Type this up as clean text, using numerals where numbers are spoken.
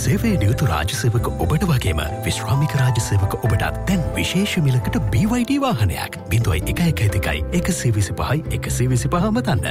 සේවයේ නියුතු රාජසේවක ඔබට වගේම විශ්‍රාමික රාජසේවක ඔබටත් දැන් විශේෂ මිලකට BYD වාහනයක් 0112 125 125 අමතන්න.